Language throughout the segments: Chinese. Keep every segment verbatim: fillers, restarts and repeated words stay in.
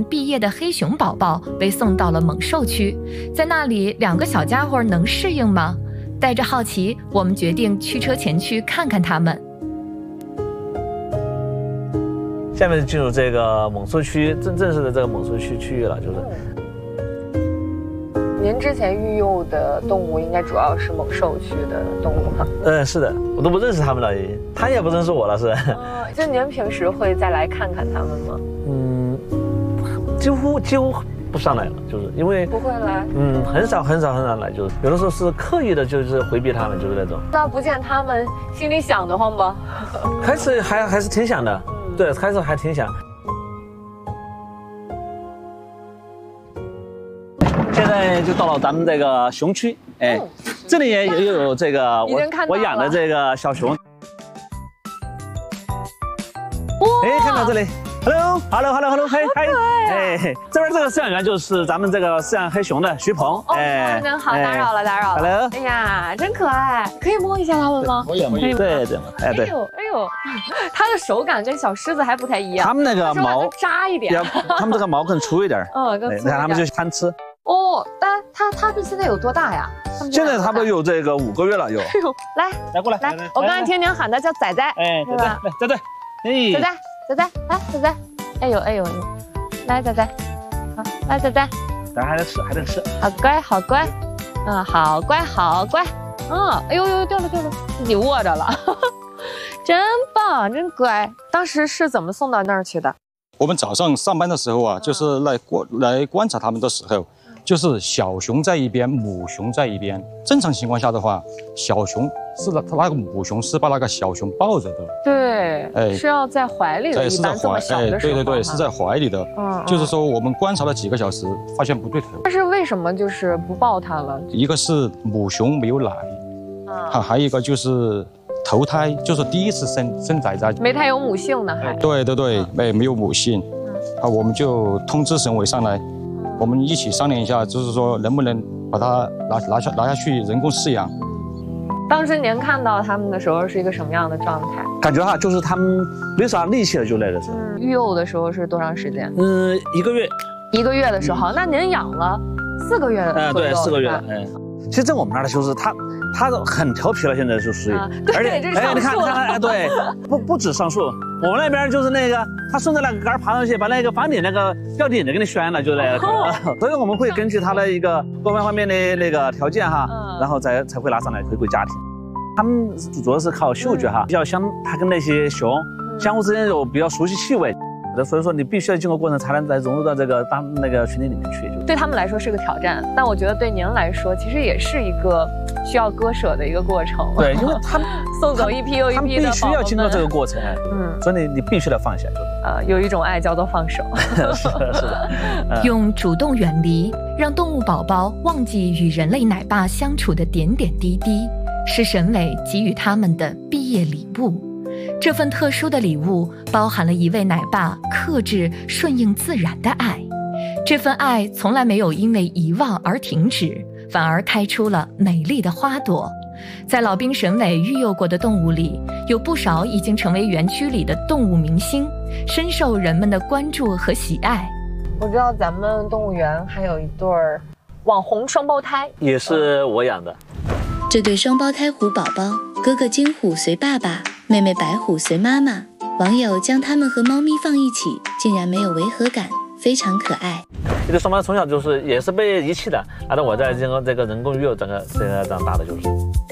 年毕业的黑熊宝宝被送到了猛兽区，在那里两个小家伙能适应吗？带着好奇，我们决定驱车前去看看他们。 下面进入这个猛兽区正正式的这个猛兽区区域了，就是。 您之前育幼的动物应该主要是猛兽区的动物吗？ 嗯，是的，我都不认识他们了，他也不认识我了，是。 哦，就您平时会再来看看他们吗？ 嗯，几乎几乎不上来了，就是因为不会来。 嗯，很少很少很少来，就是有的时候是刻意的，就是回避他们，就是那种。 那不见他们，心里想得慌吧？ 开始还还是挺想的，嗯、对，开始还挺想。现在就到了咱们这个熊区，哎，嗯、这里也也有这个我我养的这个小熊。哎，看到这里 ，Hello，Hello，Hello，Hello， 嘿，嗨，哎，这边这个饲养员就是咱们这个饲养黑熊的徐鹏。 哎，您好，打扰了，打扰了。Hello， 哎呀，真可爱，可以摸一下它们吗？ 可以，可以。对对，哎对。 哎呦哎呦，它的手感跟小狮子还不太一样。 它们那个毛扎一点， 它们这个毛更粗一点。 嗯，更粗一点。 它们就贪吃。 哦，但它它们现在有多大呀？ 现在差不多有这个五个月了，有。 哎呦，来来过来， 来，我刚才听您喊的叫仔仔， 哎，仔仔，来仔仔，哎， 仔仔仔仔，来仔仔，哎呦哎呦哎呦，来仔仔，好，来仔仔， 咱还得吃还得吃， 好乖好乖，嗯，好乖好乖，嗯，哎呦呦掉了掉了，自己握着了，真棒真乖。当时是怎么送到那儿去的？ 我们早上上班的时候啊，就是来观来观察他们的时候，就是小熊在一边，母熊在一边。正常情况下的话，小熊是它那个母熊是把那个小熊抱着的， 对，哎，是要在怀里的， 对，是在怀，哎，对对对，是在怀里的。嗯，就是说我们观察了几个小时，发现不对头。 但是为什么就是不抱它了？ 一个是母熊没有奶，啊，还有一个就是头胎，就是第一次生生崽崽， 没太有母性呢，还。 对对对，哎，没有母性。啊，我们就通知省委上来，我们一起商量一下，就是说能不能把它拿拿下拿下去人工饲养。 当时您看到他们的时候是一个什么样的状态？ 感觉哈，就是他们没啥力气了，就来的时候。 嗯，育幼的时候是多长时间？ 嗯，一个月。 一个月的时候，嗯、那您养了四个月的？ 嗯，对，四个月。嗯，其实在我们那儿的就是它。它都很调皮了，现在就属于， 啊、而且哎， 你看，你看，哎，对，不不止上树，我们那边就是那个，它顺着那个杆爬上去，把那个房顶那个吊顶的给你旋了，就那个，哦、所以我们会根据它的一个各方面的那个条件哈，嗯、然后再才会拿上来回归家庭。他们主要是靠嗅觉哈，比较相，它跟那些熊相互之间有比较熟悉气味。所以说你必须要经过过程才能再融入到这个当那个群体里面去。 对他们来说是个挑战，但我觉得对您来说其实也是一个需要割舍的一个过程。 对，因为他们送走一批又一批的， 他们必须要经过这个过程。嗯，所以你你必须得放下，就是。 呃，有一种爱叫做放手。 是的，是的。 嗯、用主动远离，让动物宝宝忘记与人类奶爸相处的点点滴滴，是省委给予他们的毕业礼物。这份特殊的礼物包含了一位奶爸克制、顺应自然的爱，这份爱从来没有因为遗忘而停止，反而开出了美丽的花朵。在老兵省委育幼过的动物里，有不少已经成为园区里的动物明星，深受人们的关注和喜爱。 我知道咱们动物园还有一对网红双胞胎， 也是我养的。 这对双胞胎虎宝宝，哥哥金虎随爸爸，妹妹白虎随妈妈。网友将它们和猫咪放一起，竟然没有违和感，非常可爱。 这个双胞胎从小就是也是被遗弃的，拿到我在这个这个人工育幼整个这个长大的就是。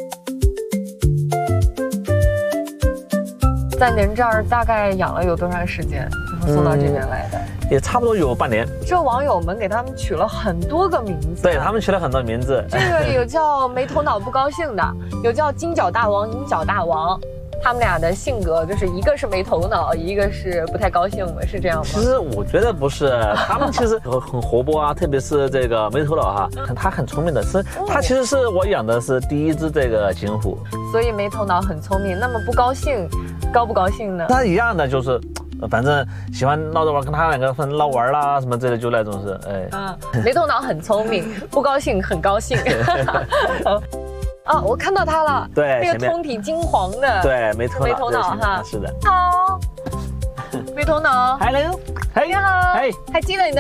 在您这儿大概养了有多长时间，然后送到这边来的？ 嗯、也差不多有半年。 这网友们给他们取了很多个名字， 对他们取了很多名字。 这个有叫没头脑不高兴的，有叫金角大王、银角大王。他们俩的性格就是一个是没头脑，一个是不太高兴的，是这样吗？ 其实我觉得不是，他们其实很活泼啊，特别是这个没头脑哈，他很聪明的，是他其实是我养的是第一只这个金虎， 所以没头脑很聪明。那么不高兴，高不高兴呢？ 他一样的就是。反正喜欢闹着玩，跟他两个闹玩啦什么之类的，就那种是，哎， 嗯，没头脑很聪明，不高兴很高兴。啊，我看到他了， 对， 那个通体金黄的， 对，没头脑， 没头脑哈， 是的。 好，没头脑 ，Hello， 你好， 哎， 还记得你的